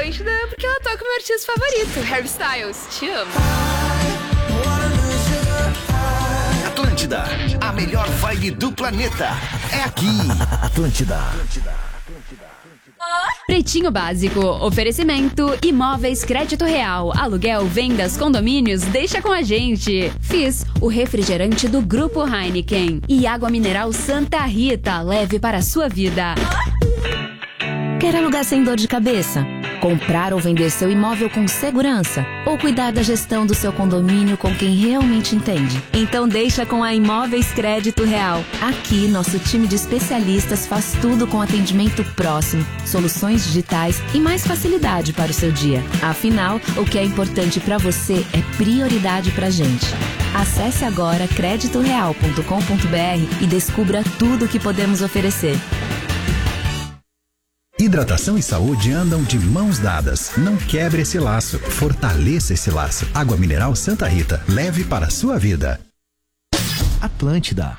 Atlântida porque ela toca o meu artista favorito, Harry Styles. Te amo. Atlântida, a melhor vibe do planeta. É aqui. Atlântida. Pretinho Básico, oferecimento, Imóveis Crédito Real, aluguel, vendas, condomínios, deixa com a gente. Fizz, o refrigerante do Grupo Heineken. E água mineral Santa Rita, leve para a sua vida. Quer alugar sem dor de cabeça? Comprar ou vender seu imóvel com segurança? Ou cuidar da gestão do seu condomínio com quem realmente entende? Então deixa com a Imóveis Crédito Real. Aqui, nosso time de especialistas faz tudo com atendimento próximo, soluções digitais e mais facilidade para o seu dia. Afinal, o que é importante para você é prioridade pra gente. Acesse agora creditoreal.com.br e descubra tudo o que podemos oferecer. Hidratação e saúde andam de mãos dadas. Não quebre esse laço. Fortaleça esse laço. Água mineral Santa Rita. Leve para a sua vida. Atlântida.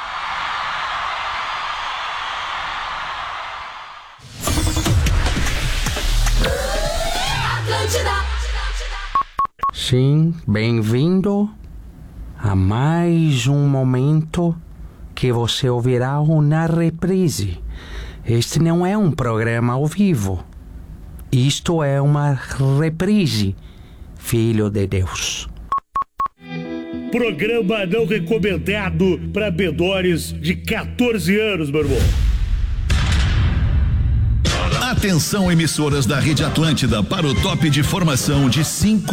Sim, bem-vindo a mais um momento que você ouvirá na reprise. Este não é um programa ao vivo. Isto é uma reprise, filho de Deus. Programa não recomendado para menores de 14 anos, meu irmão. Atenção, emissoras da Rede Atlântida, para o top de formação de 5...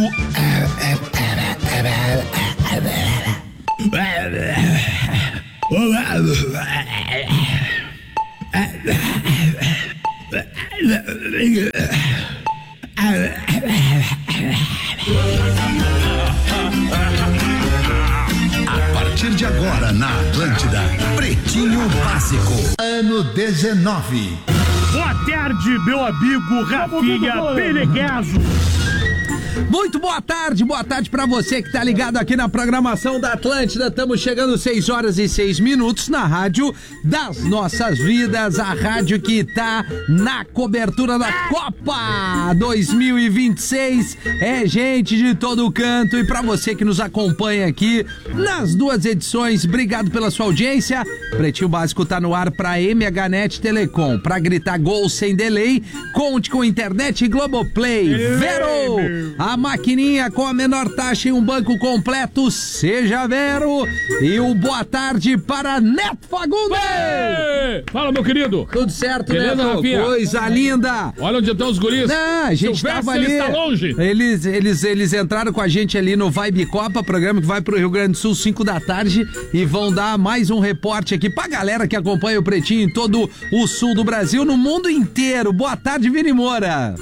A partir de agora na Atlântida, Pretinho Básico, ano 19. Boa tarde, meu amigo Rafinha Penegueso. Muito boa tarde pra você que tá ligado aqui na programação da Atlântida. Estamos chegando 6 horas e 6 minutos na rádio das nossas vidas, a rádio que tá na cobertura da Copa 2026. É gente de todo canto, e pra você que nos acompanha aqui nas duas edições, obrigado pela sua audiência. Pretinho Básico tá no ar pra MHNet Telecom. Pra gritar gol sem delay, conte com internet e Globoplay. Vero! A maquininha com a menor taxa em um banco completo, seja Vero. E o boa tarde para Neto Fagundes. Fala, meu querido. Tudo certo, beleza, Neto? Rafinha? Coisa linda. Olha onde estão os guris. Não, a gente tava ali. Está longe. Eles entraram com a gente ali no Vibe Copa, programa que vai pro Rio Grande do Sul 5 da tarde, e vão dar mais um reporte aqui pra galera que acompanha o Pretinho em todo o sul do Brasil, no mundo inteiro. Boa tarde, Vini Moura.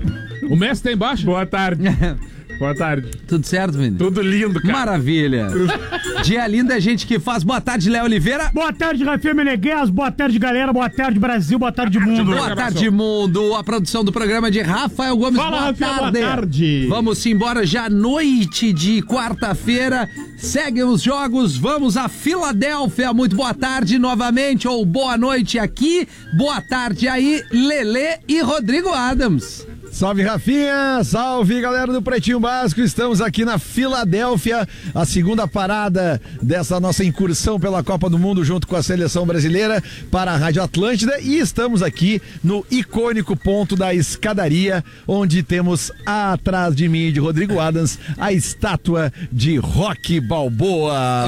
O Messi tá embaixo? Boa tarde. Boa tarde. Tudo certo, Vini? Tudo lindo, cara. Maravilha. Dia lindo é gente que faz. Boa tarde, Léo Oliveira. Boa tarde, Rafinha Meneghel. Boa tarde, galera. Boa tarde, Brasil. Boa tarde, mundo. Boa tarde, mundo. A produção do programa de Rafael Gomes. Fala, boa Rafael, tarde. boa tarde. Vamos embora já noite de quarta-feira. Seguem os jogos. Vamos a Filadélfia. Muito boa tarde novamente, ou boa noite aqui. Boa tarde aí, Lelê e Rodrigo Adams. Salve, Rafinha, salve, galera do Pretinho Básico. Estamos aqui na Filadélfia, a segunda parada dessa nossa incursão pela Copa do Mundo junto com a seleção brasileira para a Rádio Atlântida, e estamos aqui no icônico ponto da escadaria, onde temos atrás de mim, de Rodrigo Adams, a estátua de Rocky Balboa.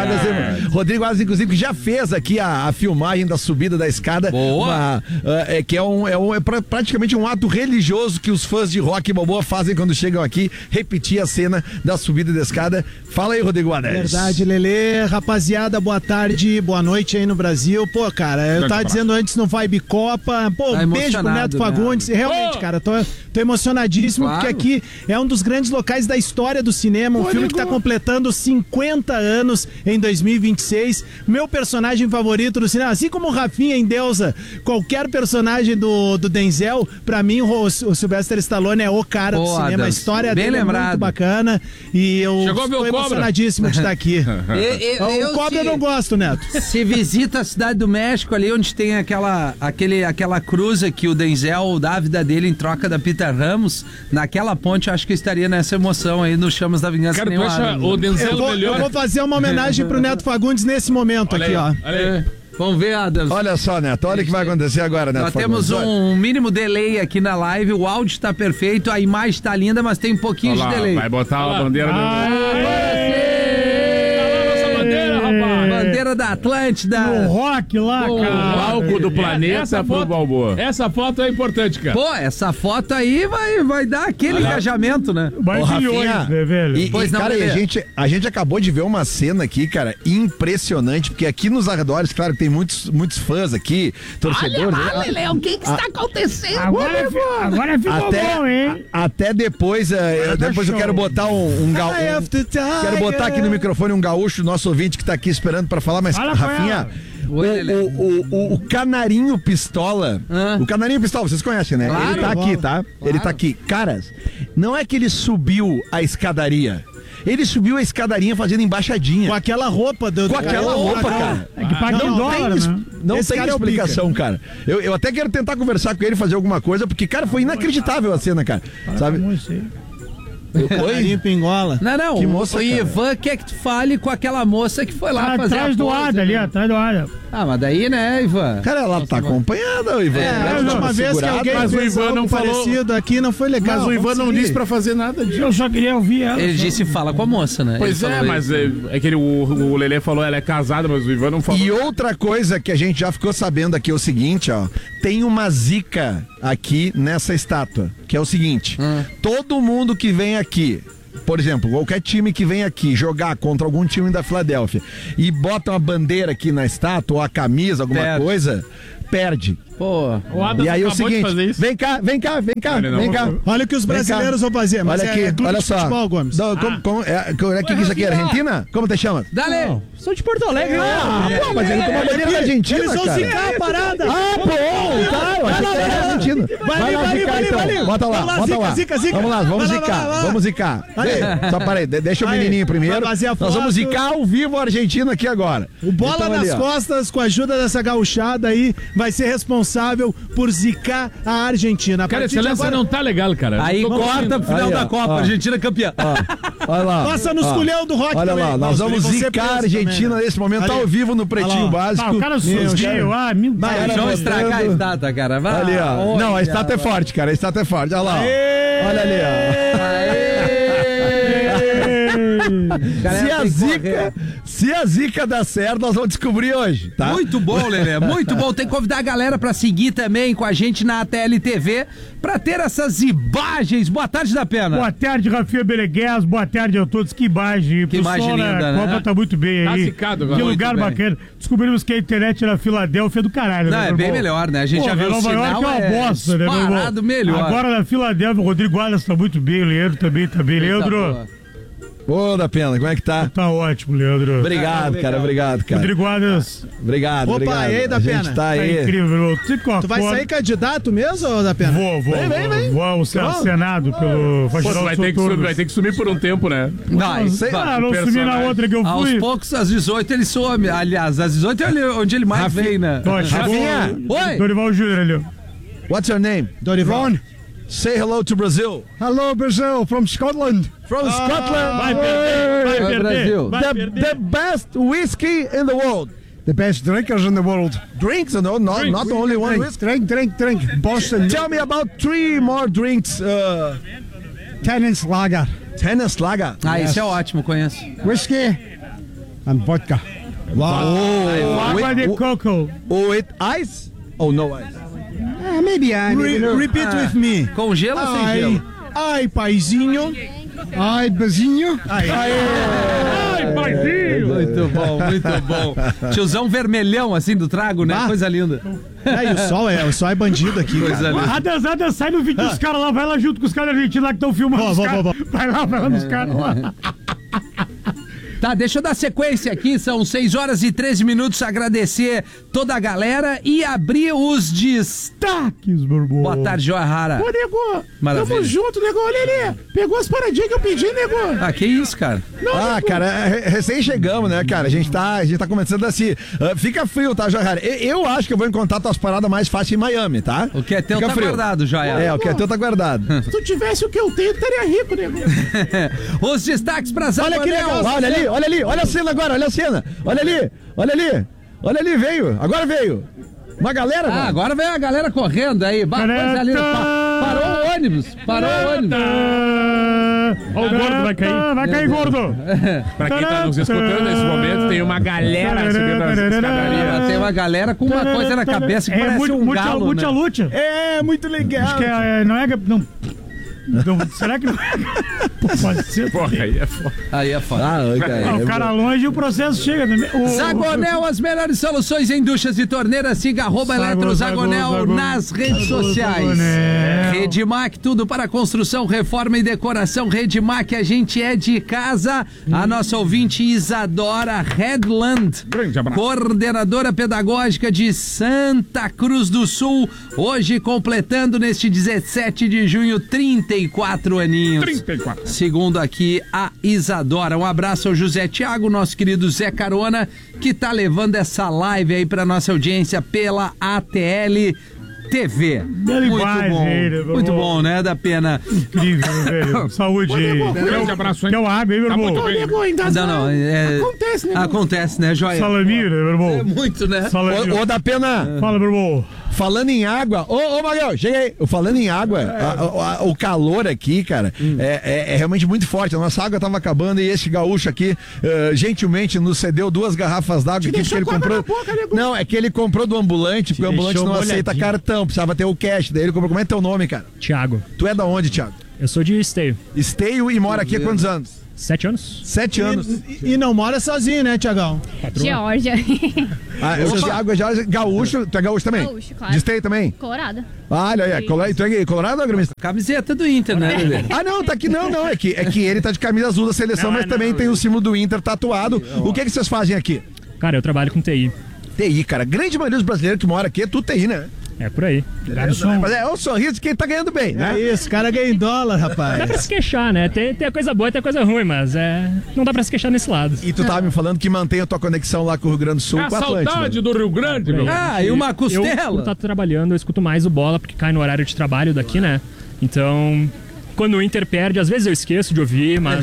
Rodrigo Adams, inclusive, que já fez aqui a filmagem da subida da escada. Boa. Que é praticamente um ato religioso que os fãs de Rocky Balboa fazem quando chegam aqui, repetir a cena da subida da escada. Fala aí, Rodrigo Adams. Verdade, Lelê. Rapaziada, boa tarde, boa noite aí no Brasil. Pô, cara, eu tava dizendo antes no Vibe Copa, pô, tá beijo pro Neto Fagundes. Realmente, cara, tô emocionadíssimo, claro, porque aqui é um dos grandes locais da história do cinema, um filme que tá completando 50 anos em 2026. Meu personagem favorito do cinema, assim como o Rafinha em Deusa, qualquer personagem do Denzel, pra mim, o Sylvester Stallone é o cara do cinema. Adams, A história bem dele lembrado. é muito bacana. E eu Chegou a ver o estou Cobra? emocionadíssimo de estar aqui. O Cobra eu não gosto, Neto. Se visita a cidade do México, ali onde tem aquela cruza que o Denzel dá a vida dele em troca da Peter Ramos, naquela ponte eu acho que eu estaria nessa emoção aí no Chamas da Vingança. Cara, tu acha o Denzel melhor? Eu vou fazer uma homenagem pro Neto Fagundes nesse momento aqui, ó. Olha aí. Vamos ver, Adams. Olha só, Neto, olha o que vai acontecer agora, Neto. Nós temos um mínimo delay aqui na live, o áudio está perfeito, a imagem está linda, mas tem um pouquinho de delay. Vai botar a bandeira Bandeira da Atlântida. No rock lá, o palco do planeta pro Balboa. Essa foto é importante, cara. Pô, essa foto aí vai dar aquele engajamento, né? Ô, Rafinha, velho? Pois não, cara, Lelê. a gente acabou de ver uma cena aqui, cara, impressionante, porque aqui nos arredores, claro, tem muitos fãs aqui, torcedores. Olha lá, Lelê, o que está acontecendo? Agora ficou bom, hein? Até depois, depois eu quero botar um gaúcho. Quero botar aqui no microfone um gaúcho, nosso ouvinte que tá aqui esperando pra falar, mas Rafinha, o Canarinho Pistola, o Canarinho Pistola, vocês conhecem, né? Claro, ele tá aqui, tá? Ele tá aqui. Caras, não é que ele subiu a escadaria. Ele subiu a escadaria fazendo embaixadinha. Com aquela roupa do... Com aquela roupa, cara. É que paga em dólar, né? Não Esse tem cara é o explicação, cara. Eu até quero tentar conversar com ele, fazer alguma coisa, porque, cara, foi inacreditável a cena, cara. Sabe? Canarinho Pingola. Não, Que moça, o cara. Ivan quer que tu fale com aquela moça que foi lá fazer atrás a do pose, Ada ali, atrás do Ada. Ah, mas daí, né, Ivan? Cara, ela tá acompanhada, o Ivan. A última vez que alguém mas o fez Ivan algo não falou. parecido aqui não foi legal. Mas o Ivan não disse pra fazer nada disso. Eu só queria ouvir ela. Ele disse fala com a moça, né? Pois Ele é, falou mas isso. é que o Lelê falou ela é casada, mas o Ivan não falou. E outra coisa que a gente já ficou sabendo aqui é o seguinte, ó. Tem uma zica aqui nessa estátua, que é o seguinte. Todo mundo que vem aqui, por exemplo, qualquer time que vem aqui jogar contra algum time da Filadélfia e bota uma bandeira aqui na estátua, ou a camisa, alguma coisa, perde. Pô. E aí é o seguinte, vem cá. Olha o que os brasileiros vão fazer, mas olha aqui, é clube olha de só. futebol, Gomes. Que isso aqui é Argentina? Como te chama? Dale! Sou de Porto Alegre. Pô, mas ele tomou a bandeira da Argentina, Eles vão cara. zicar a parada. Tá, eu achei que era Argentina. Vai lá zicar, então. Bota lá. Zica. Vamos lá, vamos zicar. Só parei, deixa o menininho primeiro. Vai fazer a Nós foto. vamos zicar ao vivo a Argentina aqui agora. O Bola Então, nas ali, ó. costas, com a ajuda dessa gauchada aí, vai ser responsável por zicar a Argentina. A Cara, partir essa de lança agora, não tá legal, cara. Aí corta pro final Aí, ó, da Copa, ó. Argentina campeã. Olha lá. Passa nos culhão do rock Olha também. lá, nós Nossa, vamos eles vão ser zicar a presos Argentina também, né? nesse momento, tá Ali. ao vivo no Pretinho Olha lá. Básico. O cara subiu. Meu Deus. Cara, Vamos estragar a botando- estátua, cara. Vai. Ali, ó. Não, a estátua é forte, cara. A estátua é forte. Olha lá. Ó. Olha ali, ó. Se a zica dá certo, nós vamos descobrir hoje, tá? Muito bom, Lelê, muito bom. Tem que convidar a galera pra seguir também com a gente na ATL-TV pra ter essas imagens. Boa tarde, da Pena. Boa tarde, Rafinha Beleguez. Boa tarde a todos. Que imagem. Que imagem linda, A Copa né? tá muito bem Tá aí. zicado agora. Que Muito lugar bem. bacana. Descobrimos que a internet na Filadélfia é do caralho, Não, né, é meu bem irmão? melhor, né? A gente já viu o Nova York sinal, é uma bosta, né, meu irmão? disparado melhor. Agora na Filadélfia, o Rodrigo Wallace tá muito bem, o Leandro também tá bem. Leandro, Ô, da Pena, como é que tá? tá ótimo, Leandro. Obrigado, cara. Obrigado, cara. Rodrigo Wallace, Obrigado, Opa, obrigado. e aí, da A gente Pena? tá tá aí. incrível, meu irmão. Sempre com a Tu vai foto- sair candidato mesmo, ou da Pena? Vou ao Senado pelo Pô, tu vai ter que sumir por um tempo, né? Não, isso aí- Ah, não sumi na outra que eu Aos fui. poucos, às 18 ele some. Aliás, às 18 é onde ele mais vem, né? Ó, chegou Rafinha. Oi. Dorival Júnior ali, ó. What's your name? Dorival. Say hello to Brazil. Hello, Brazil, from Scotland. From Scotland. Vai perder, vai Vai, perder. Brasil. Vai perder. The best whiskey in the world. The best drinkers in the world. Drinks, no, not only one whiskey. Drink. Boston. Tell me about 3 more drinks. Tennis Lager. Tennis Lager. Ah, esse é ótimo, conheço. Whiskey and vodka. Água de coco. With ice? Oh, no ice. Maybe repeat with me. Com gelo ou sem gelo? Ai, paizinho. Ai, bezinho. Ai, paizinho. Muito bom, muito bom. Tiozão vermelhão, assim, do trago, né? Ah. Coisa linda. O sol é bandido aqui, Coisa cara. linda. Adas, sai no vídeo dos caras lá, vai lá junto com os caras argentinos lá que estão filmando os caras. Vou. Vai lá nos caras lá. Tá, deixa eu dar sequência aqui, são 6 horas e 13 minutos, agradecer toda a galera e abrir os destaques, meu irmão. Boa tarde, Joia Rara. Ô, nego, Maravilha. tamo junto, nego. Olha ali, pegou as paradinhas que eu pedi, nego. Ah, que isso, cara? Não, cara, recém chegamos, né, cara? A gente tá começando assim. Fica frio, tá, Joia Rara? Eu acho que eu vou encontrar tuas paradas mais fáceis em Miami, tá? O que é teu Fica tá frio. guardado, Joia. O que é teu tá guardado. Se tu tivesse o que eu tenho, tu estaria rico, nego. Os destaques pra Zagonel. Olha que legal, olha ali, olha a cena agora, olha a cena. Olha ali, veio, agora veio. Uma galera, mano. Agora veio a galera correndo aí. Coisa linda. Parou o ônibus. Ó, o gordo vai cair. Vai cair, gordo. Pra quem tá nos escutando nesse momento, tem uma galera subindo as escadarias. Tem uma galera com uma coisa na cabeça que parece um galo, né? Lucha. É, muito legal. Acho que não é... Não, será que não é? Pode ser. Porra, aí é foda. O cara longe e o processo chega. Zagonel, as melhores soluções em duchas e torneiras. Siga @eletrozagonel nas redes sociais. Redmac, tudo para construção, reforma e decoração. Redmac, a gente é de casa. A nossa ouvinte Isadora Redland, coordenadora pedagógica de Santa Cruz do Sul, hoje completando neste 17 de junho 34 aninhos. 34. Segundo aqui a Isadora. Um abraço ao José Thiago, nosso querido Zé Carona, que tá levando essa live aí pra nossa audiência pela ATL TV. Muito bom, né? Da pena. Incrível, velho. Saúde. Grande abraço, hein? Quer uma água aí, meu irmão? Acontece, né? Acontece, né, Joia? Salaminho, né, meu irmão? É muito, né? Ô, da pena. Fala, meu irmão. Falando em água, ô Magal, chega aí. Falando em água, o calor aqui, cara, é realmente muito forte. A nossa água tava acabando e esse gaúcho aqui gentilmente nos cedeu 2 garrafas d'água que ele comprou. Não, é que ele comprou do ambulante, porque o ambulante não aceita cartão, precisava ter o cash. Daí ele comprou. Como é teu nome, cara? Tiago. Tu é da onde, Tiago? Eu sou de Esteio. Esteio e mora aqui há quantos anos? 7 anos. 7 anos. E não mora sozinho, né, Tiagão? Geórgia. O Thiago é gaúcho. Tu é gaúcho também? Gaúcho, claro. De Esteio também? Colorado. Olha aí, tu é colorado ou gremista? Camiseta do Inter, né, Lelê? Não, tá aqui não. É que ele tá de camisa azul da seleção, mas também tem o símbolo do Inter tatuado. O que vocês fazem aqui? Cara, eu trabalho com TI. TI, cara. A grande maioria dos brasileiros que mora aqui é tudo TI, né? É por aí. Mas é o sorriso de quem tá ganhando bem, né? É isso, o cara ganha em dólar, rapaz. Dá pra se queixar, né? Tem a coisa boa e tem a coisa ruim, mas não dá pra se queixar nesse lado. E tu tava me falando que mantém a tua conexão lá com o Rio Grande do Sul, com a Atlântida. Saudade do Rio Grande, meu. E uma costela. Quando tá trabalhando, eu escuto mais o Bola, porque cai no horário de trabalho daqui, né? Então... Quando o Inter perde, às vezes eu esqueço de ouvir, mas...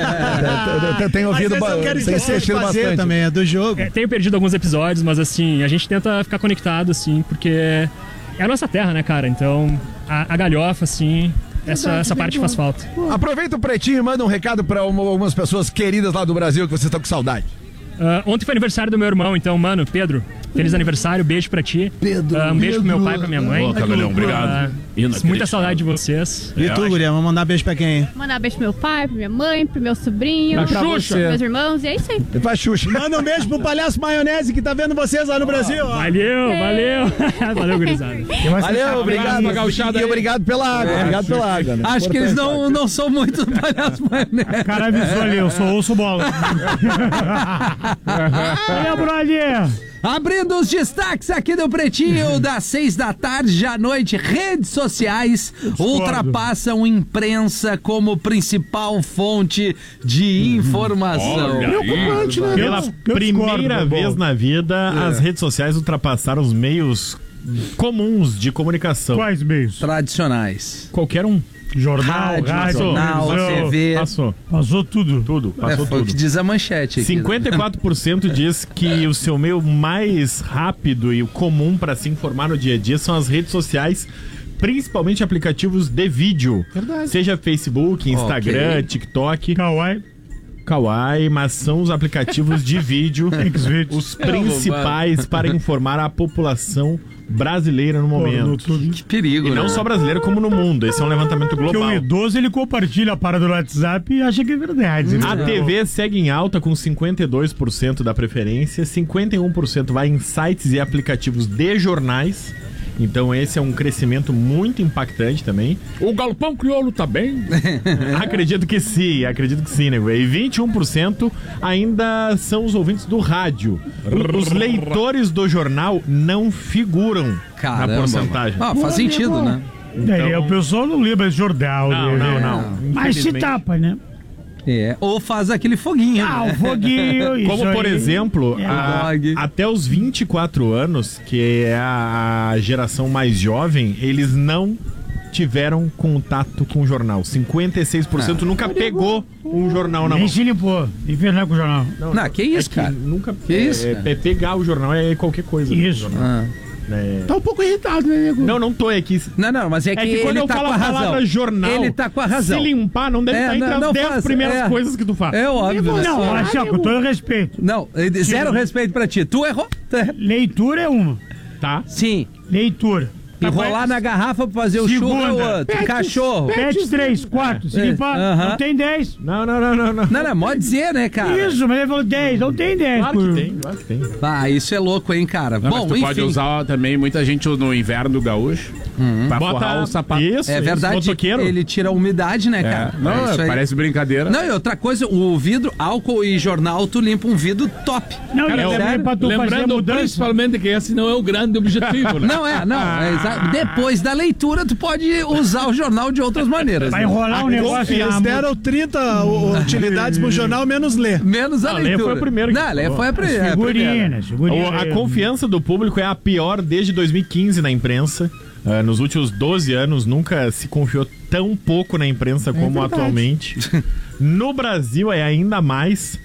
Tenho ouvido bastante. Eu quero esquecer de fazer também, é do jogo. Tenho perdido alguns episódios, mas assim, a gente tenta ficar conectado, assim, porque é a nossa terra, né, cara? Então, a galhofa, assim, essa parte faz falta. Aproveita o Pretinho e manda um recado pra algumas pessoas queridas lá do Brasil que vocês estão com saudade. Ontem foi aniversário do meu irmão, então, mano, Pedro, feliz aniversário, beijo pra ti. Um beijo pro meu pai e pra minha mãe. Cagalhão, obrigado. Muita saudade de vocês. E tu, guria, vamos mandar beijo pra quem? Mandar beijo pro meu pai, pra minha mãe, pro meu sobrinho, pra pros meus irmãos, e é isso aí. Pra Xuxa. Manda um beijo pro Palhaço Maionese que tá vendo vocês lá no Brasil. Ó. Valeu. Valeu, gurizada. Valeu, obrigado. E obrigado pela água. Obrigado pela água. Né? Acho que eles não são muito do Palhaço Maionese. O cara avisou ali, eu sou ouço bola. Olha, brother! Abrindo os destaques aqui do Pretinho, das 6 da tarde à noite, redes sociais ultrapassam imprensa como principal fonte de informação. Preocupante, né? Pela primeira vez na vida, as redes sociais ultrapassaram os meios comuns de comunicação. Quais meios? Tradicionais. Qualquer um. Jornal, rádio, jornal, TV. Passou tudo. Passou tudo. O que diz a manchete aqui. 54% diz que o seu meio mais rápido e o comum para se informar no dia a dia são as redes sociais, principalmente aplicativos de vídeo. Verdade. Seja Facebook, Instagram, TikTok. Kawaii, mas são os aplicativos de vídeo os principais para informar a população brasileira no momento. Que perigo, e não só brasileira, como no mundo. Esse é um levantamento global. Porque o idoso, ele compartilha a parada do WhatsApp e acha que é verdade. A TV segue em alta com 52% da preferência, 51% vai em sites e aplicativos de jornais Então esse é um crescimento muito impactante também. O galpão crioulo tá bem? Acredito que sim, nego. E 21% ainda são os ouvintes do rádio. Os leitores do jornal não figuram na porcentagem. Faz sentido, né? Então... o pessoal não lembra esse jornal. Não. Mas se tapa, né? Ou faz aquele foguinho. O foguinho. Como, por exemplo, até os 24 anos, que é a geração mais jovem, eles não tiveram contato com o jornal. 56% nunca pegou um jornal na mão. Nem se limpou. Nem fez nada com o jornal. Não, que isso, cara? Nunca. Que isso? Pegar o jornal é qualquer coisa. Isso. Tá um pouco irritado, né, nego? Não tô aqui. Não, mas é que quando ele eu tá falo com a a razão. palavra jornal, Ele tá com a razão. Se limpar, não deve estar entre as 10 primeiras coisas que tu faz. É óbvio. Não, assim, com todo respeito. Não, zero respeito pra ti. Tu errou. Leitura é uma. Tá? Sim. Leitura. Enrolar na garrafa pra fazer o churro é o outro. Cachorro. Pet 3, 4. Se limpar, não tem 10. Não. Não, pode dizer, né, cara? Isso, mas ele falou 10, não tem 10. Claro que tem. Isso é louco, hein, cara? Não, bom, mas tu pode usar também, muita gente no inverno do gaúcho, pra forrar o sapato. Isso, é verdade, motoqueiro. ele tira a umidade, né, cara? Não, parece brincadeira. Não, e outra coisa, o vidro, álcool e jornal, tu limpa um vidro top. Não, lembrando principalmente que esse não é o grande objetivo, né? Não é exato. Depois da leitura, tu pode usar o jornal de outras maneiras. Vai enrolar um negócio. Eles deram 30 utilidades pro jornal, menos ler. Menos a leitura. Ler foi o primeiro. Ler foi a primeira. Figurinha. A confiança do público é a pior desde 2015 na imprensa. Nos últimos 12 anos, nunca se confiou tão pouco na imprensa como atualmente. No Brasil é ainda mais.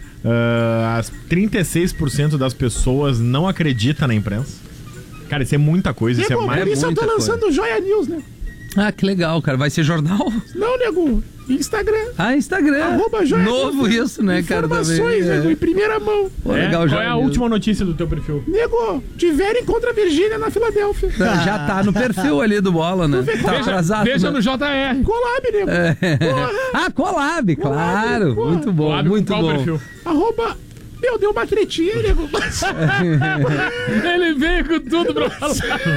36% das pessoas não acreditam na imprensa. Cara, isso é muita coisa. Isso é mais por isso eu tô lançando o Joia News, né? Que legal, cara. Vai ser jornal? Não, nego. Instagram. Instagram. @Joia Novo News. Isso, né, cara? Informações, nego, em primeira mão. Legal, qual é a última notícia do teu perfil? Nego, tiverem contra a Virgínia na Filadélfia. Já tá no perfil ali do Bola, né? Tá atrasado. Veja no JR. Collab, nego. Collab, claro. Porra. Muito bom, Collab, muito bom. Perfil? Meu, deu uma tretinha, nego. Ele veio com tudo pra falar.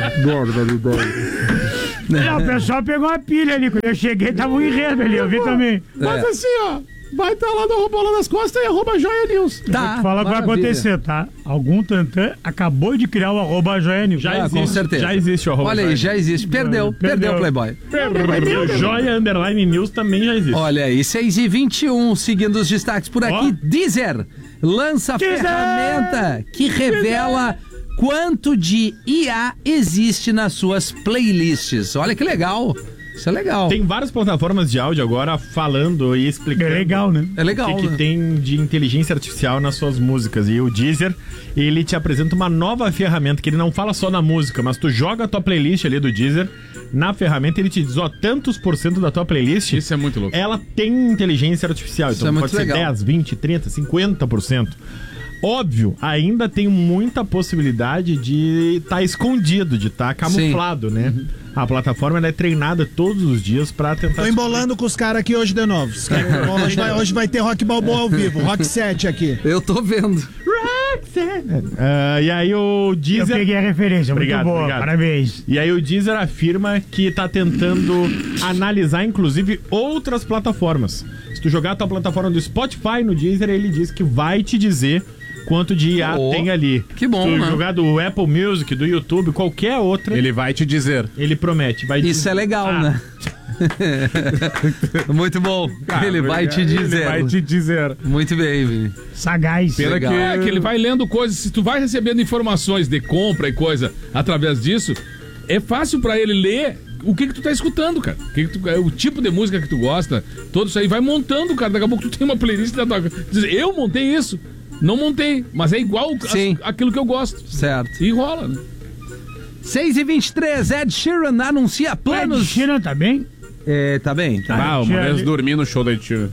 Não, o pessoal pegou uma pilha ali. Quando eu cheguei, tava um enredo ali. Eu vi também. Mas assim, vai estar lá no Bola das Costas e @Joia News. Tá. Fala o que vai acontecer, tá? Algum tantã acabou de criar o @Joia News. Já existe, com certeza. Já existe o @. Olha aí, já existe. Perdeu, Playboy. O Joia _ News também já existe. Olha aí, 6h21, seguindo os destaques por aqui. Deezer lança ferramenta que revela quanto de IA existe nas suas playlists. Olha que legal. Isso é legal. Tem várias plataformas de áudio agora falando e explicando. É legal, né? É legal, o que tem de inteligência artificial nas suas músicas. E o Deezer, ele te apresenta uma nova ferramenta que ele não fala só na música, mas tu joga a tua playlist ali do Deezer na ferramenta, ele te diz, tantos % da tua playlist. Isso é muito louco. Ela tem inteligência artificial. Isso então é pode ser legal. 10, 20, 30, 50%. Óbvio, ainda tem muita possibilidade de estar escondido, de estar camuflado, né? A plataforma ela é treinada todos os dias pra tentar... Tô embolando com os caras aqui hoje de novo. Hoje vai ter Rock Balboa ao vivo, Rock 7 aqui. Eu tô vendo. Rock 7. E aí o Deezer... Eu peguei a referência, Obrigado, muito boa, obrigado. Parabéns. E aí o Deezer afirma que tá tentando analisar, inclusive, outras plataformas. Se tu jogar a tua plataforma do Spotify no Deezer, ele diz que vai te dizer quanto de IA tem ali. Que bom, se tu né? jogar do Apple Music, do YouTube, qualquer outra... Ele vai te dizer. Ele promete. Isso é legal, né? Muito bom. Ele vai te dizer. Ele vai te dizer. Muito bem, Vini. Sagaz. Pena que ele vai lendo coisas. Se tu vai recebendo informações de compra e coisa através disso, é fácil pra ele ler o que tu tá escutando, cara. O tipo de música que tu gosta, tudo isso aí vai montando, cara. Daqui a pouco tu tem uma playlist da tua... Diz, eu montei isso. Não montei, mas é igual aquilo que eu gosto. Certo. E rola, né? 6h23, Ed Sheeran anuncia planos... Ed Sheeran tá bem? Tá bem. Ah, uma vez dormi no show da Itina.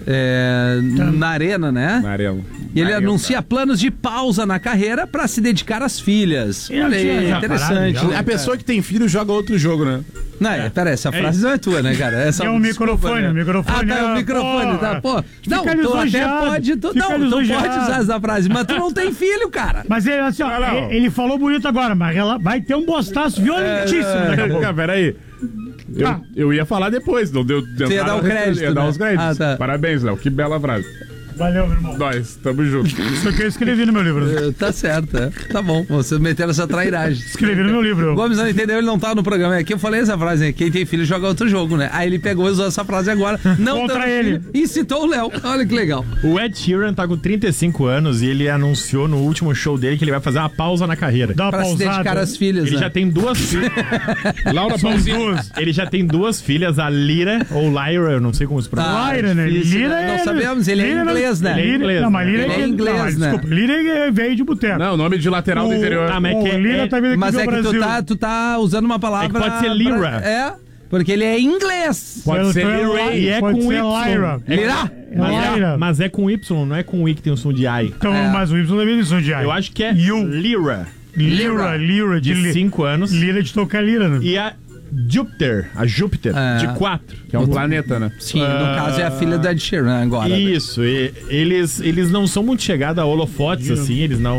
Na arena, né? Na arena. E ele anuncia planos de pausa na carreira pra se dedicar às filhas. Olha aí, interessante. A pessoa que tem filho joga outro jogo, né? Não, peraí, essa frase não é tua, né, cara? Essa é um microfone, o microfone. Ah, tá, o microfone, tá, pô. Não, tu até pode, tu pode usar essa frase, mas tu não tem filho, cara. Mas ele, assim, ó, ele falou bonito agora, mas ela vai ter um bostaço violentíssimo. Peraí. Eu ia falar depois, não deu. Você ia dar o crédito. Ia dar os créditos. Ah, tá. Parabéns, Léo, que bela frase. Valeu, meu irmão. Nós, tamo junto. Isso que eu escrevi no meu livro. Tá certo, Tá bom, você metendo essa trairagem. Escrevi no meu livro. O Gomes não entendeu, ele não tá no programa. É que eu falei essa frase, né? Quem tem filho joga outro jogo, né? Aí ele pegou e usou essa frase agora. Não contra ele. Filho, e citou o Léo. Olha que legal. O Ed Sheeran tá com 35 anos e ele anunciou no último show dele que ele vai fazer uma pausa na carreira. Dá uma pra pausada. se dedicar às filhas, Ele né? já tem 2 filhas. Laura Pausini. Ele já tem 2 filhas, a Lyra, ou Lyra, eu não sei como se pronuncia. Lyra, né? Lyra não sabemos, ele é inglês, né? Ele é inglês. Não, mas Lyra é inglês, né? Desculpa, Lyra veio de boteco. Não, o nome de lateral do interior. Ah, mas Lyra tá vindo aqui Mas do é que Brasil. tu tá usando uma palavra... pode ser Lyra. Porque ele é inglês. Pode ser Lyra. e é Pode com ser Y. Lyra. Lyra? Mas é com Y, não é com I que tem o som de I. Então, mas o Y também tem som de I. Eu acho que é Lyra. Lyra de 5 anos. Lyra de tocar lira, né? E a Júpiter, de 4. Que é um planeta, né? Sim, no caso é a filha da Ed Sheeran agora. Isso, e eles não são muito chegados a holofotes, assim,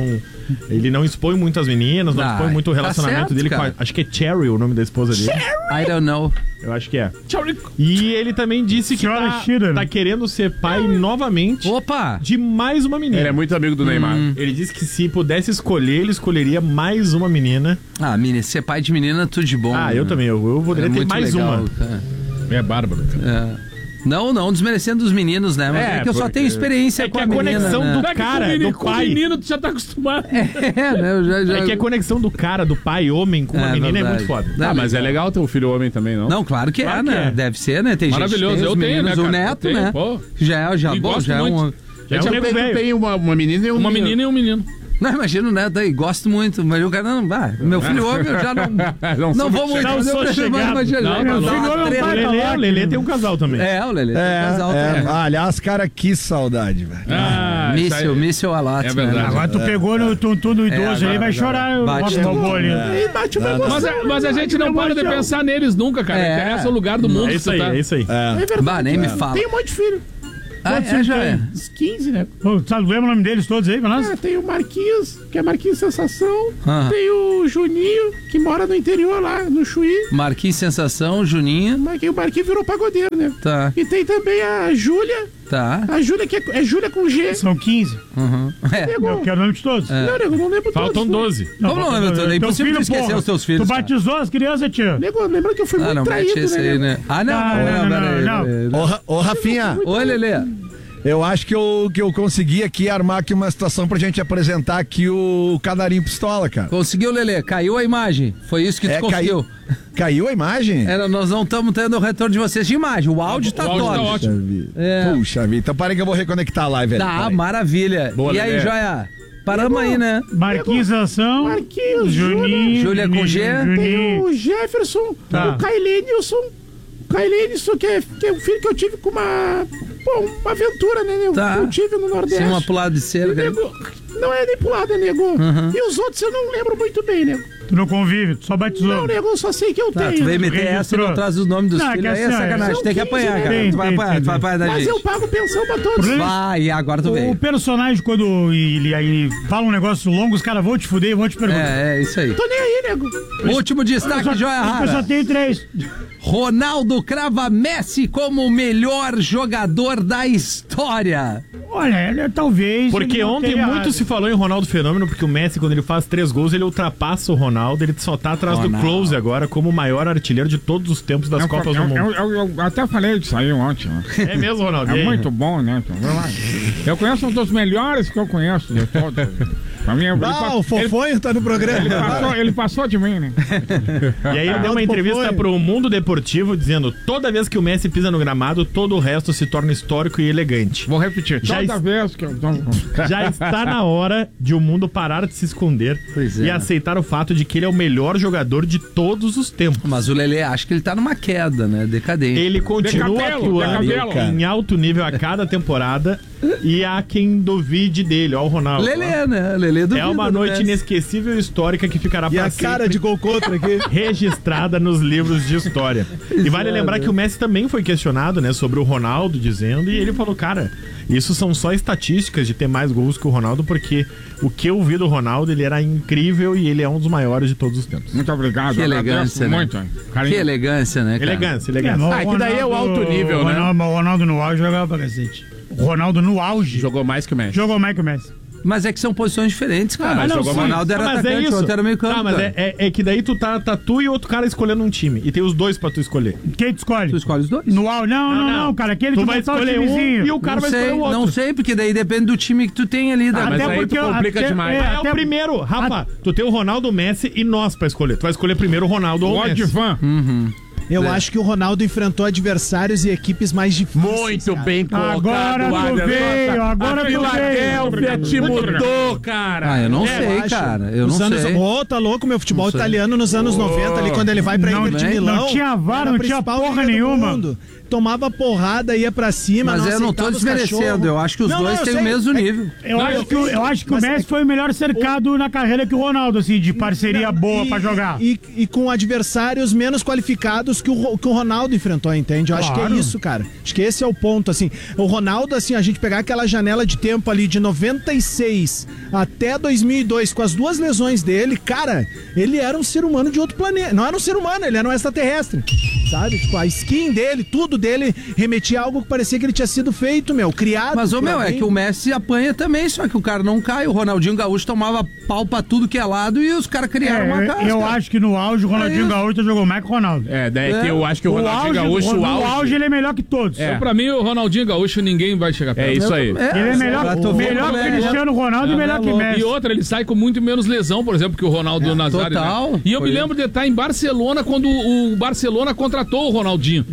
ele não expõe muito as meninas, não expõe muito o relacionamento certo, dele cara. com acho que é Cherry o nome da esposa dele. I don't know. Eu acho que é. E ele também disse que tá querendo ser pai novamente. Opa! De mais uma menina. Ele é muito amigo do Neymar. Ele disse que se pudesse escolher, ele escolheria mais uma menina. Ah, ser pai de menina, tudo de bom. Ah, eu também. Eu poderia ter mais legal, uma. Cara. É bárbaro, cara. Não desmerecendo os meninos, né? Mas é que eu só tenho experiência com a conexão menina, do né? cara, do pai. Com o menino, tu já tá acostumado. Né? Eu É que a conexão do cara, do pai homem com uma menina verdade. é muito foda. Ah, mas é legal ter um filho homem também, não? Não, claro que é, né? Deve ser, né? Tem maravilhoso, gente que tem eu os tenho, meninos, né, cara? o neto, Eu tenho, né? pô. Já é um... Tem uma menina e um menino. Não, imagino, né? Daí, gosto muito, mas o cara não vai. Meu filho homem, eu já não vou muito. Não sou chegado. Meu filho homem O Lelê tem um casal também. O Lelê tem um casal também. Aliás, cara, que saudade, velho. Míssil Alato. É verdade. Agora tu pegou no tonto do idoso aí, vai chorar. Bate no gol ali. Mas a gente não para de pensar neles nunca, cara. Interessa o lugar do mundo. É isso aí, é isso aí. Nem me fala. Tem um monte de filho. Já é. Uns 15, né? Sabe, lembra o nome deles todos aí pra nós? Tem o Marquinhos, que é Marquinhos Sensação. Ah. Tem o Juninho, que mora no interior lá, no Chuí. Marquinhos Sensação, Juninho. O Marquinhos virou pagodeiro, né? Tá. E tem também a Júlia. Tá. A Júlia, que é Júlia com G. São 15. Nego. Eu quero o nome de todos. Não, nego, não lembro Faltam todos. 12. Como não lembra tudo? É impossível esquecer os teus filhos. Tu batizou as crianças, tia? Nego, lembra que eu fui muito não traído, mete esse aí, né? não. Ô, Rafinha. Oi, Lelê. Eu acho que eu consegui aqui armar aqui uma situação pra gente apresentar aqui o Canarinho Pistola, cara. Conseguiu, Lelê? Caiu a imagem. Foi isso que tu conseguiu. Caiu a imagem? Nós não estamos tendo o retorno de vocês de imagem. O áudio tá top. Tá ótimo. Puxa vida. Então parem que eu vou reconectar a live. Tá, maravilha. Boa, e aí, Lelê. Joia? Paramos aí, né? Marquinhos Ação. Marquinhos, Júlia com G. Tem o Jefferson, o Kailenilson. O Kailenilson, que é um filho que eu tive com uma aventura, né, nego? Tá. Eu tive no Nordeste. Sim, uma pulada de cerca. Nego, não é nem pulada, nego. E os outros eu não lembro muito bem, nego. Tu não convive, tu só batizou. Não, nego, eu só sei que eu tenho. Tu veio meter essa e não traz os nomes dos filhos. Aí é sacanagem, tem que apanhar, cara. Tu vai apanhar da gente. Mas eu pago pensão pra todos. Vai, e agora tu veio. O personagem, quando ele aí fala um negócio longo, os caras vão te fuder e vão te perguntar. É isso aí. Tô nem aí, nego. Último destaque, Joia Rara. Eu só tenho 3. Ronaldo crava Messi como o melhor jogador da história. Olha, talvez. Porque ontem muito se falou em Ronaldo Fenômeno, porque o Messi, quando ele faz 3 gols, ele ultrapassa o Ronaldo, ele só tá atrás do Close agora como o maior artilheiro de todos os tempos das Copas do Mundo. Eu até falei disso aí ontem. Né? É mesmo, Ronaldo? É muito bom, né? Eu conheço um dos melhores que eu conheço de todos. O Fofonho tá no programa. Ele passou de mim, né? E aí ele deu uma entrevista pro Mundo Deportivo dizendo: toda vez que o Messi pisa no gramado, todo o resto se torna histórico e elegante. Vou repetir. Toda vez que eu... Já está na hora de o mundo parar de se esconder e aceitar o fato de que ele é o melhor jogador de todos os tempos. Mas o Lelê, acho que ele tá numa queda, né? Decadente. Ele continua atuando em alto nível a cada temporada e há quem duvide dele, ó, o Ronaldo. Lelê, né? Lelê duvida. É uma noite inesquecível e histórica que ficará para sempre. E a cara de gol contra aqui. Registrada nos livros de história. E vale lembrar que o Messi também foi questionado, né, sobre o Ronaldo, dizendo, e ele falou, cara, isso são só estatísticas de ter mais gols que o Ronaldo, porque o que eu vi do Ronaldo, ele era incrível e ele é um dos maiores de todos os tempos. Muito obrigado. Que elegância, né? Muito, que elegância, né, cara? Elegância. É que daí é o alto nível, né? O Ronaldo no auge jogava pra cacete. O Ronaldo no auge jogou mais que o Messi. Jogou mais que o Messi. Mas é que são posições diferentes, cara. Mas o Ronaldo era atacante, o outro era meio campo. Mas é que daí tu tá tu e outro cara escolhendo um time. E tem os dois pra tu escolher. Quem tu escolhe? Tu escolhe os dois? No auge? Não, cara. Aquele tu vai escolher um e o cara vai escolher o outro. Não sei, porque daí depende do time que tu tem ali. Mas aí tu complica demais. É o primeiro. Rafa, tu tem o Ronaldo, o Messi e nós pra escolher. Tu vai escolher primeiro o Ronaldo ou o Messi. Eu acho que o Ronaldo enfrentou adversários e equipes mais difíceis. Muito bem colocado. Agora tu Filadélfia te mudou, cara. Eu não sei, cara. Eu não sei. Tá louco, meu futebol italiano nos anos 90, ali quando ele vai pra Inter de Milão. Não tinha VAR, não tinha porra nenhuma. Tomava porrada, ia pra cima. Mas eu não tô desmerecendo, eu acho que os dois têm o mesmo nível. Eu acho que o Messi foi o melhor cercado na carreira que o Ronaldo, assim, de parceria boa pra jogar. E com adversários menos qualificados que o Ronaldo enfrentou, entende? Eu acho que é isso, cara. Acho que esse é o ponto, assim. O Ronaldo, assim, a gente pegar aquela janela de tempo ali de 96 até 2002, com as duas lesões dele, cara, ele era um ser humano de outro planeta. Não era um ser humano, ele era um extraterrestre, sabe? Tipo, a skin dele, tudo dele remetia a algo que parecia que ele tinha sido feito, criado. Mas, é que o Messi apanha também, só que o cara não cai. O Ronaldinho Gaúcho tomava pau pra tudo que é lado e os caras criaram uma casa. Eu acho que no auge o Ronaldinho Gaúcho jogou mais que o Ronaldo. Daí que eu acho que o Ronaldinho Gaúcho... No auge ele é melhor que todos. Pra mim, o Ronaldinho Gaúcho ninguém vai chegar perto. É isso aí. Ele é melhor que o Cristiano Ronaldo e melhor que o Messi. E outra, ele sai com muito menos lesão, por exemplo, que o Ronaldo Nazário. Total. Né? E eu me lembro de estar em Barcelona quando o Barcelona contratou o Ronaldinho.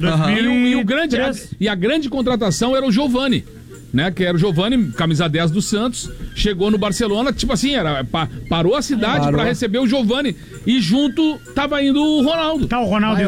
E a grande contratação era o Giovani, né? Que era o Giovani, camisa 10 do Santos, chegou no Barcelona, tipo assim, parou a cidade pra receber o Giovani e junto tava indo o Ronaldo. Tá, o Ronaldo,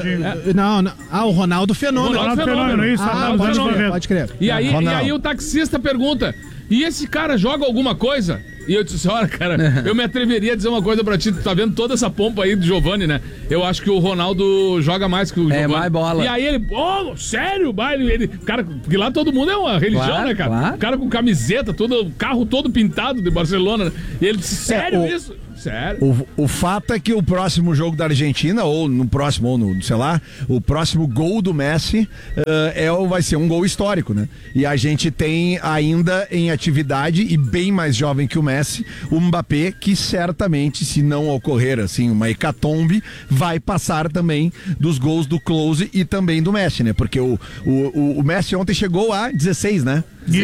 o Ronaldo Fenômeno. Ronaldo Fenômeno, isso. Pode crer. E aí o taxista pergunta, e esse cara joga alguma coisa? E eu disse, olha, cara, eu me atreveria a dizer uma coisa pra ti, tu tá vendo toda essa pompa aí do Giovani, né? Eu acho que o Ronaldo joga mais que o Giovani. Mais bola. E aí ele, sério? Cara, porque lá todo mundo é uma religião, né, cara? Claro. O cara com camiseta, o carro todo pintado de Barcelona, né? E ele disse, sério isso? Sério? O fato é que o próximo jogo da Argentina, ou no sei lá, o próximo gol do Messi vai ser um gol histórico, né? E a gente tem ainda em atividade, e bem mais jovem que o Messi, o Mbappé, que certamente, se não ocorrer assim uma hecatombe, vai passar também dos gols do Klose e também do Messi, né? Porque o Messi ontem chegou a 16, né?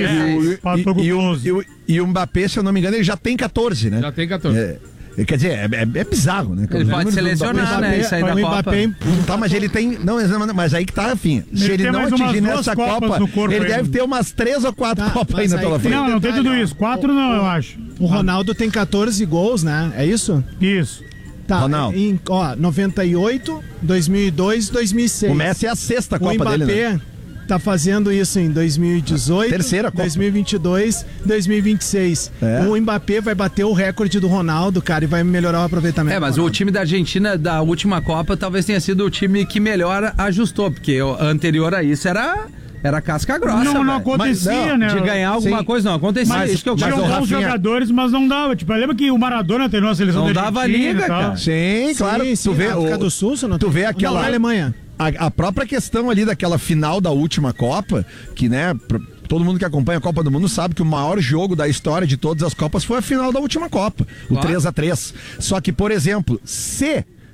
E o Mbappé, se eu não me engano, ele já tem 14, né? Já tem 14. Quer dizer, é bizarro, né? Ele pode selecionar, né? Isso aí da Copa. Tá, mas ele tem... Não, mas aí que tá, afim. Se ele não atingir nessa Copa, ele deve ter umas 3 ou 4 Copas ainda pela frente. Não tem tudo isso. 4 não, eu acho. O Ronaldo tem 14 gols, né? É isso? Isso. Tá, Ronaldo. 98, 2002, 2006. O Messi é a 6ª Copa dele, né? Tá fazendo isso em 2018, terceira Copa. 2022, 2026. O Mbappé vai bater o recorde do Ronaldo, cara, e vai melhorar o aproveitamento. Mas o time da Argentina da última Copa talvez tenha sido o time que melhor ajustou, porque o anterior a isso era casca grossa. Não acontecia, né? De ganhar alguma coisa, não acontecia. Mas isso que eu quero. Tinha bons jogadores, mas não dava. Tipo, lembra que o Maradona treinou a seleção da Argentina? Não dava liga, cara. Sim, claro. Tu vê África do Sul, tu vê aquela... Não, Alemanha. A própria questão ali daquela final da última Copa, que, né, todo mundo que acompanha a Copa do Mundo sabe que o maior jogo da história de todas as Copas foi a final da última Copa, o 3-3. Só que, por exemplo, se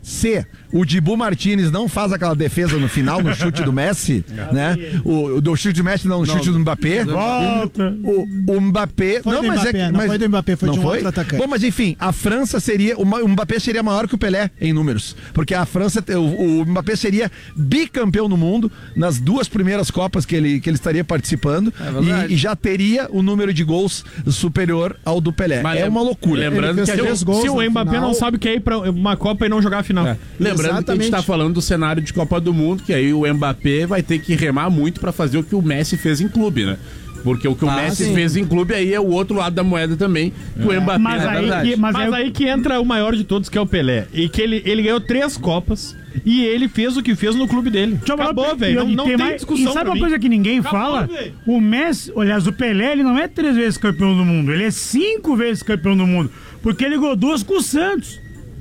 se o Dibu Martínez não faz aquela defesa no final, no chute do Messi, né? Do chute do Messi, não, no chute do Mbappé. Volta. O Mbappé... Foi do Mbappé, não foi do Mbappé, foi de um outro atacante. Bom, mas enfim, a França seria... O Mbappé seria maior que o Pelé em números. Porque a França... O Mbappé seria bicampeão no mundo nas 2 primeiras Copas que ele estaria participando. E já teria o número de gols superior ao do Pelé. Mas uma loucura. Lembrando que se o Mbappé não sabe que é ir pra uma Copa e não jogar a final. Lembrando que a gente tá falando do cenário de Copa do Mundo, que aí o Mbappé vai ter que remar muito pra fazer o que o Messi fez em clube, né? Porque o que o Messi fez em clube aí é o outro lado da moeda também, que o Mbappé mas aí que entra o maior de todos, que é o Pelé. E que ele ganhou 3 Copas e ele fez o que fez no clube dele. Acabou, velho. Não tem discussão. E sabe uma coisa que ninguém fala? O Messi, aliás, o Pelé, ele não é 3 vezes campeão do mundo, ele é 5 vezes campeão do mundo. Porque ele ganhou 2 com o Santos.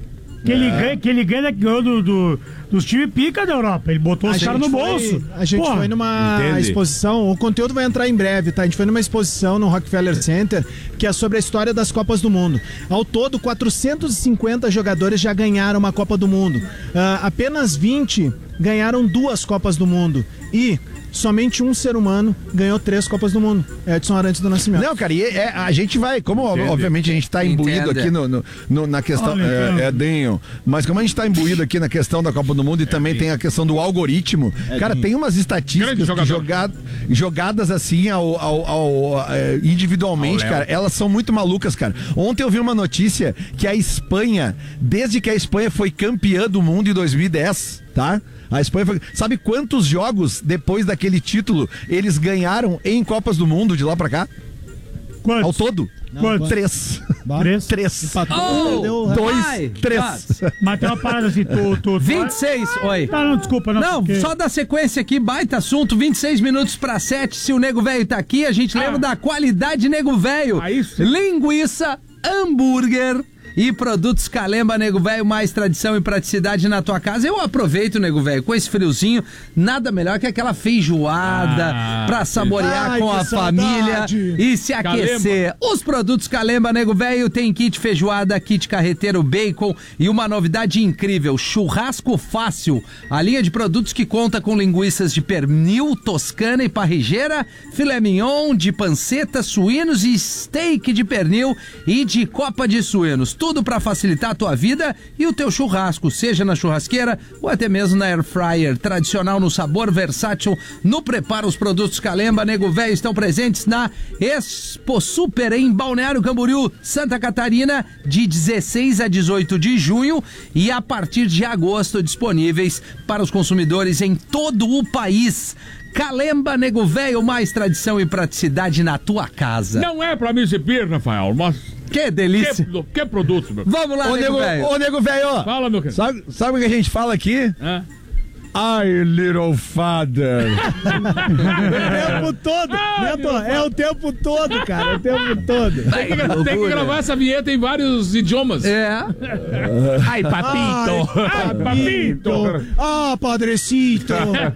Que ele ganhou dos times pica da Europa. Ele botou os caras no bolso. A gente foi numa exposição, o conteúdo vai entrar em breve, tá? A gente foi numa exposição no Rockefeller Center, que é sobre a história das Copas do Mundo. Ao todo, 450 jogadores já ganharam uma Copa do Mundo. Apenas 20 ganharam 2 Copas do Mundo. E somente um ser humano ganhou 3 Copas do Mundo. Edson Arantes do Nascimento. Não, cara, e a gente vai, como obviamente a gente tá imbuído aqui na questão, Denho, mas como a gente tá imbuído aqui na questão da Copa do Mundo e também tem a questão do algoritmo, cara, tem umas estatísticas jogadas assim individualmente, cara, elas são muito malucas, cara. Ontem eu vi uma notícia que a Espanha, desde que a Espanha foi campeã do mundo em 2010, tá? A Espanha foi... Sabe quantos jogos depois daquele título eles ganharam em Copas do Mundo de lá pra cá? Quantos? Ao todo? Quantos? 3. 3. 2, 3. Mas tem uma parada assim, 26, oi. Tá, não, desculpa. Não, só da sequência aqui, baita assunto, 26 minutos pra 7, se o Nego Velho tá aqui, a gente lembra da qualidade Nego Velho. Linguiça, hambúrguer e produtos Calemba, Nego Velho, mais tradição e praticidade na tua casa. Eu aproveito, Nego Velho, com esse friozinho, nada melhor que aquela feijoada pra saborear com a família e se aquecer. Calemba. Os produtos Calemba, Nego Velho, tem kit feijoada, kit carreteiro, bacon e uma novidade incrível, churrasco fácil. A linha de produtos que conta com linguiças de pernil, toscana e parrigeira, filé mignon, de panceta, suínos e steak de pernil e de copa de suínos. Tudo para facilitar a tua vida e o teu churrasco, seja na churrasqueira ou até mesmo na air fryer. Tradicional no sabor, versátil no preparo. Os produtos Calemba, Nego Velho estão presentes na Expo Super em Balneário Camboriú, Santa Catarina, de 16 a 18 de junho e a partir de agosto disponíveis para os consumidores em todo o país. Calemba, Nego Velho, mais tradição e praticidade na tua casa. Não é pra me exibir, Rafael, mas... Que delícia. Que produto, meu. Vamos lá, Nego Velho. Ô, Nego Velho. Fala, meu querido. Sabe o que a gente fala aqui? Ai, little father. O tempo todo. É o tempo todo, cara. O tempo todo. Tem que gravar essa vinheta em vários idiomas. Ai, papito. Ai, papito. Ah, padrecito.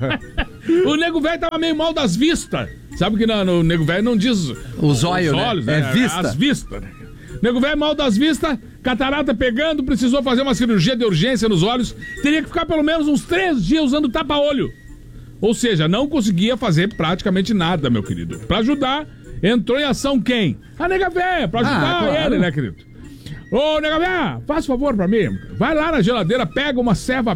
O Nego Velho tava meio mal das vistas. Sabe que no Nego Velho não diz os olhos, né? É vista. As vistas. Nego Velho mal das vistas, catarata pegando, precisou fazer uma cirurgia de urgência nos olhos. Teria que ficar pelo menos uns 3 dias usando tapa-olho. Ou seja, não conseguia fazer praticamente nada, meu querido. Pra ajudar, entrou em ação quem? A Nega Véia, pra ajudar ele, né, querido? Ô, Nega Véia, faz favor pra mim. Vai lá na geladeira, pega uma ceva